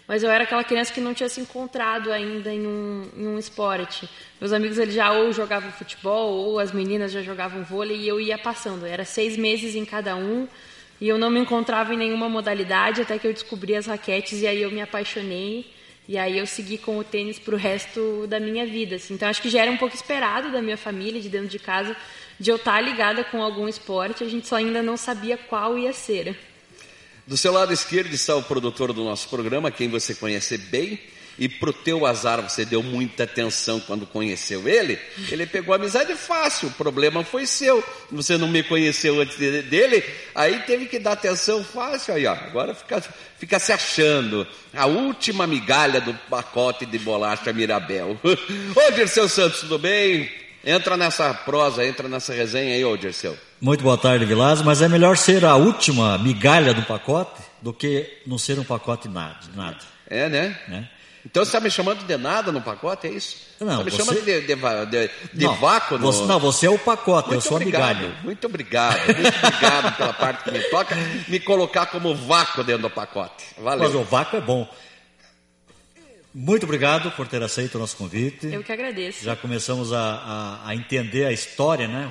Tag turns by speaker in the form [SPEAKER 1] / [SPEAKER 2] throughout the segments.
[SPEAKER 1] mas eu era aquela criança que não tinha se encontrado ainda em um esporte. Meus amigos eles já ou jogavam futebol, ou as meninas já jogavam vôlei, e eu ia passando. Era 6 meses em cada um, e eu não me encontrava em nenhuma modalidade, até que eu descobri as raquetes, e aí eu me apaixonei, e aí eu segui com o tênis pro resto da minha vida. Assim. Então acho que já era um pouco esperado da minha família, de dentro de casa, de eu estar ligada com algum esporte, a gente só ainda não sabia qual ia ser.
[SPEAKER 2] Do seu lado esquerdo está o produtor do nosso programa, quem você conhece bem, e pro teu azar você deu muita atenção quando conheceu ele, ele pegou amizade fácil, o problema foi seu, você não me conheceu antes dele, aí teve que dar atenção fácil, aí ó, agora fica se achando, a última migalha do pacote de bolacha Mirabel. Ô Dirceu Santos, tudo bem? Entra nessa prosa, entra nessa resenha aí, ô Dirceu.
[SPEAKER 3] Muito boa tarde, Vilas, mas é melhor ser a última migalha do pacote do que não ser um pacote de nada.
[SPEAKER 2] É, né? Então você está me chamando de nada no pacote, é isso?
[SPEAKER 3] Não,
[SPEAKER 2] você me
[SPEAKER 3] você...
[SPEAKER 2] chamando de vácuo?
[SPEAKER 3] Você é o pacote, eu sou a migalha.
[SPEAKER 2] Muito obrigado pela parte que me toca, me colocar como vácuo dentro do pacote. Valeu.
[SPEAKER 3] Mas o vácuo é bom. Muito obrigado por ter aceito o nosso convite.
[SPEAKER 1] Eu que agradeço.
[SPEAKER 3] Já começamos a entender a história, né?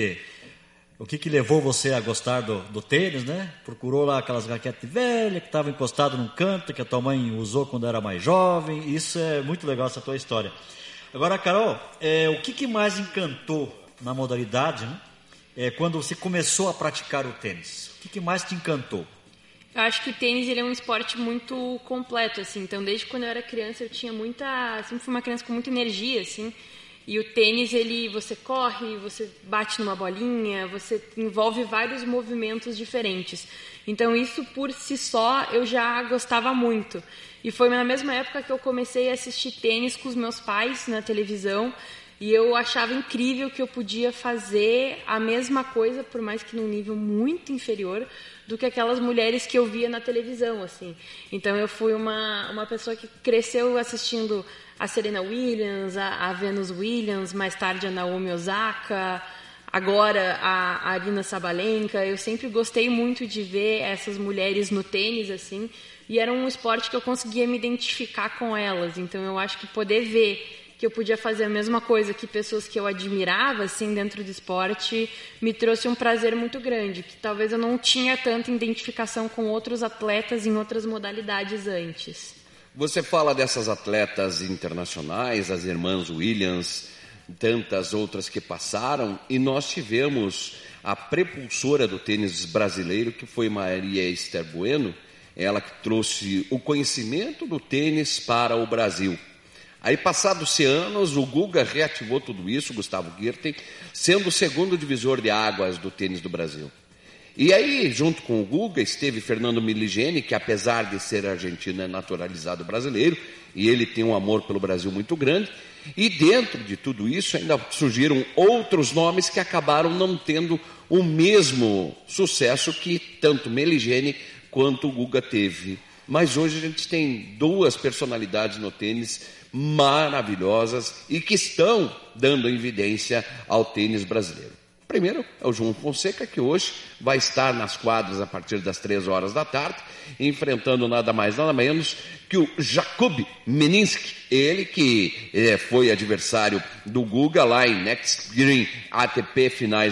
[SPEAKER 3] O que levou você a gostar do tênis, né? Procurou lá aquelas raquetes velhas que estavam encostadas num canto, que a tua mãe usou quando era mais jovem. Isso é muito legal, essa tua história. Agora, Carol, o que mais encantou na modalidade, né? Quando você começou a praticar o tênis? O que mais te encantou?
[SPEAKER 1] Eu acho que o tênis ele é um esporte muito completo, assim. Então, desde quando eu era criança, eu tinha sempre fui uma criança com muita energia, assim. E o tênis, você corre, você bate numa bolinha, você envolve vários movimentos diferentes. Então, isso por si só, eu já gostava muito. E foi na mesma época que eu comecei a assistir tênis com os meus pais na televisão. E eu achava incrível que eu podia fazer a mesma coisa, por mais que num nível muito inferior do que aquelas mulheres que eu via na televisão, assim. Então eu fui uma pessoa que cresceu assistindo a Serena Williams, a Venus Williams, mais tarde a Naomi Osaka, agora a Aryna Sabalenka. Eu sempre gostei muito de ver essas mulheres no tênis, assim, e era um esporte que eu conseguia me identificar com elas. Então eu acho que poder ver que eu podia fazer a mesma coisa que pessoas que eu admirava, assim, dentro do esporte, me trouxe um prazer muito grande, que talvez eu não tinha tanta identificação com outros atletas em outras modalidades antes.
[SPEAKER 2] Você fala dessas atletas internacionais, as irmãs Williams, tantas outras que passaram, e nós tivemos a prepulsora do tênis brasileiro, que foi Maria Esther Bueno, ela que trouxe o conhecimento do tênis para o Brasil. Aí, passados-se anos, o Guga reativou tudo isso, Gustavo Kirten, sendo o segundo divisor de águas do tênis do Brasil. E aí, junto com o Guga, esteve Fernando Miligeni, que apesar de ser argentino, é naturalizado brasileiro, e ele tem um amor pelo Brasil muito grande. E dentro de tudo isso, ainda surgiram outros nomes que acabaram não tendo o mesmo sucesso que tanto Miligeni quanto o Guga teve. Mas hoje a gente tem duas personalidades no tênis maravilhosas e que estão dando evidência ao tênis brasileiro. Primeiro é o João Fonseca, que hoje vai estar nas quadras a partir das 3 horas da tarde, enfrentando nada mais nada menos que o Jakub Meninsky, ele que foi adversário do Guga lá em Next Green ATP Finais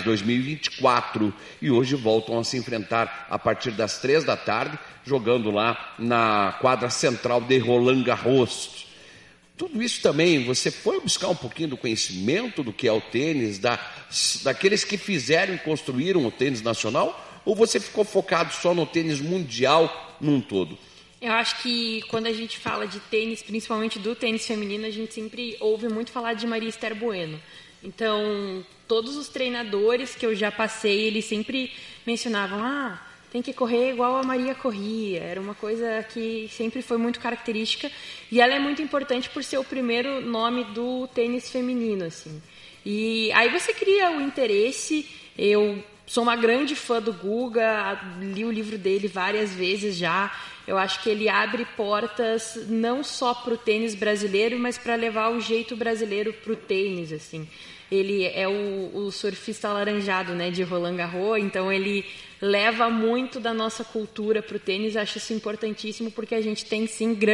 [SPEAKER 2] 2024 e hoje voltam a se enfrentar a partir das 3 da tarde, jogando lá na quadra central de Roland Garros. Tudo isso também, você foi buscar um pouquinho do conhecimento do que é o tênis, daqueles que fizeram e construíram o tênis nacional, ou você ficou focado só no tênis mundial num todo?
[SPEAKER 1] Eu acho que quando a gente fala de tênis, principalmente do tênis feminino, a gente sempre ouve muito falar de Maria Esther Bueno. Então, todos os treinadores que eu já passei, eles sempre mencionavam, tem que correr igual a Maria corria. Era uma coisa que sempre foi muito característica. E ela é muito importante por ser o primeiro nome do tênis feminino, assim. E aí você cria o interesse. Eu sou uma grande fã do Guga, li o livro dele várias vezes já. Eu acho que ele abre portas não só para o tênis brasileiro, mas para levar o jeito brasileiro para o tênis, assim. Ele é o surfista alaranjado, né, de Roland Garros, então ele leva muito da nossa cultura para o tênis. Acho isso importantíssimo porque a gente tem, sim,